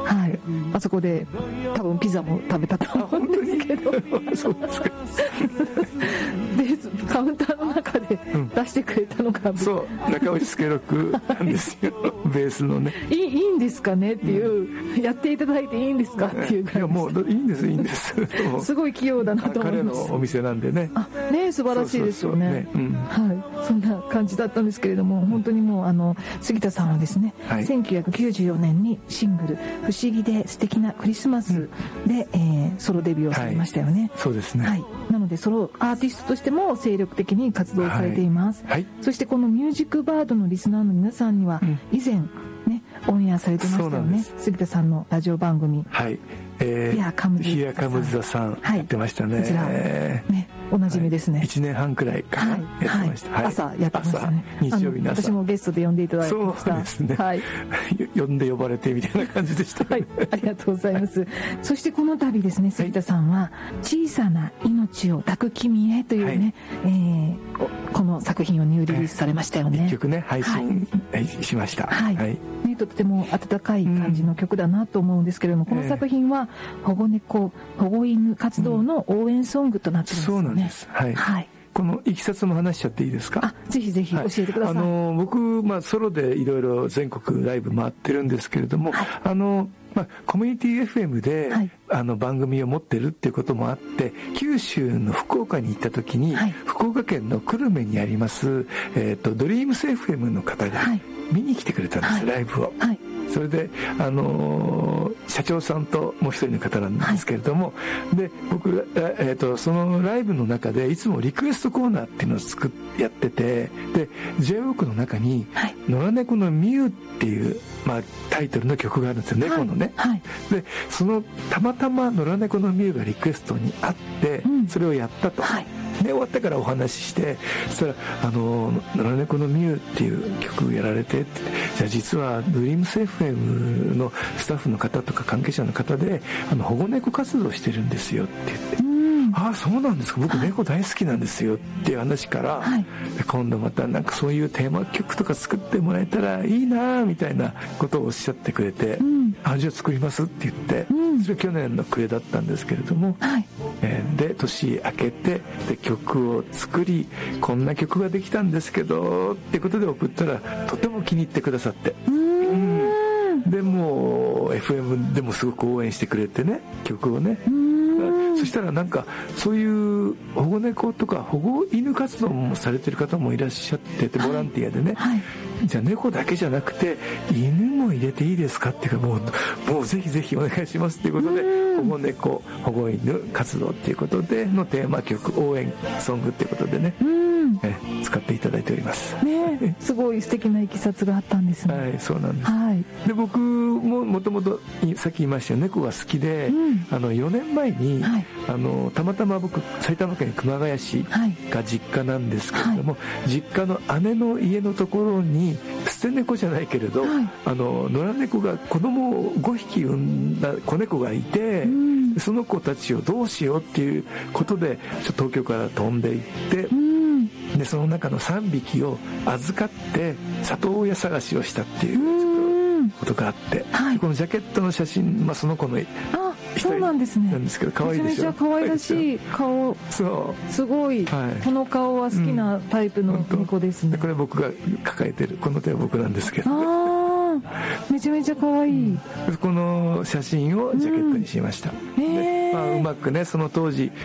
はい、あそこで多分ピザも食べたと思うんですけどそうですかでカウンターの中で出してくれたのが、 そう中内助六なんですよベースのね。 いいんですかねっていう、やっていただいていいんですかっていう感じ。 いやもういいんですいいんですすごい器用だなと思います。 彼のお店なんでね。 ね、素晴らしいですよね。はい、そんな感じだったんですけれども、本当にもう杉田さんはですね、はい、1994年にシングル「不思議で素敵なクリスマスで」ソロデビューをされましたよね。 そうですね。 はい、なのでソロアーティストとしても精力的に活動されています。はい、そしてこのミュージックバードのリスナーの皆さんには以前ね、オンエアされてましたよね。杉田さんのラジオ番組。 はい。 Here Comes the Sun やってましたね。 こちらね、おなじみですね。 1年半くらいかな、やってました。 朝やってましたね。 日曜日の朝。 私もゲストで呼んでいただいてました。 そうですね。 はい。 呼んで呼ばれてみたいな感じでした。 はい。ありがとうございます。そしてこの度ですね、杉田さんは小さな命を抱く君へというね、この作品をニューリリースされましたよね。 1曲ね、配信しました。 はい。ね、とっても温かい感じの曲だなと思うんですけれども、この作品は保護猫保護犬活動の応援ソングとなってますよね。 そうなんです。はい。はい。このいきさつも話しちゃっていいですか？ ぜひぜひ教えてください。 僕、ソロでいろいろ全国ライブ回ってるんですけれども、コミュニティ FM で、番組を持ってるっていうこともあって、九州の福岡に行った時に、福岡県の久留米にあります、ドリームス FM の方が見に来てくれたんです、ライブを。それで社長さんともう一人の方なんですけれども、で僕、そのライブの中でいつもリクエストコーナーっていうのをやってて、で J−WALK の中に「野良猫のミュウ」っていう、タイトルの曲があるんですよ、猫のね。でそのたまたま野良猫のミュウがリクエストにあって、それをやったと。で終わってからお話しして、そしたら「野良猫のミュウっていう曲やられて」って、じゃあ実はドリームス FM のスタッフの方とか関係者の方で保護猫活動してるんですよって言って。ああそうなんですか、僕猫大好きなんですよっていう話から、今度またなんかそういうテーマ曲とか作ってもらえたらいいなみたいなことをおっしゃってくれて、じゃあ作りますって言って、それ去年の暮れだったんですけれども、で年明けてで曲を作り、こんな曲ができたんですけどってことで送ったらとても気に入ってくださって、でも FM でもすごく応援してくれてね、曲をね。そしたらなんかそういう保護猫とか保護犬活動もされてる方もいらっしゃってて、ボランティアでね、じゃあ猫だけじゃなくて犬も入れていいですかっていうか、もうぜひぜひお願いしますっていうことで、保護猫保護犬活動っていうことでのテーマ曲応援ソングっていうことでね、使っていただいておりますね。すごい素敵な経緯があったんですね。 はい、そうなんです。で僕ももともとさっき言いましたよ、猫が好きで、4年前に、たまたま僕埼玉県熊谷市が実家なんですけれども、実家の姉の家のところに捨て猫じゃないけれど、野良猫が子供を5匹産んだ子猫がいて、その子たちをどうしようっていうことで東京から飛んでいって、でその中の3匹を預かって里親探しをしたっていうことがあって、このジャケットの写真、その子のそうなんですね。 なんですけど、可愛いでしょ。 めちゃめちゃ可愛らしい顔。すごい、この顔は好きなタイプの猫ですね。 これ僕が抱えてるこの手は僕なんですけど、 めちゃめちゃ可愛い。 この写真をジャケットにしました。うまくね、その当時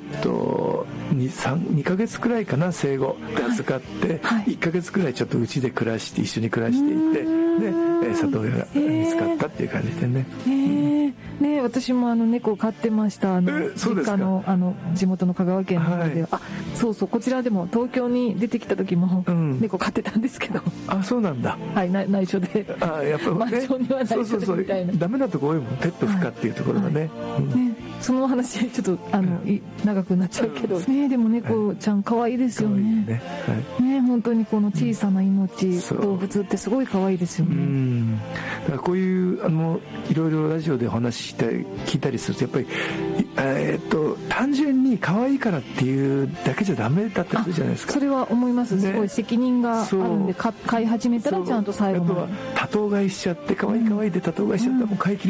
2ヶ月くらいかな、生後で預かって、1ヶ月くらいちょっとうちで一緒に暮らしていて、で里親が見つかったっていう感じでね。 私も猫を飼ってました。実家の地元の香川県の方で、そうこちらでも東京に出てきた時も猫飼ってたんですけど。 そうなんだ。 内緒で。 やっぱマンションには内緒でみたいな。 ダメなとこ多いもん、ペット不可っていうところがね。 その話ちょっと長くなっちゃうけどね。でも猫ちゃん可愛いですよね。本当にこの小さな命、動物ってすごい可愛いですよね。 だからこういういろいろラジオでお話しして聞いたりすると、やっぱり単純に可愛いからっていうだけじゃダメだったりするじゃないですか。 それは思います。すごい責任があるんで、飼い始めたらちゃんと最後まで。 あとは多頭飼いしちゃって、可愛い可愛いで多頭飼いしちゃったらもう飼い切れ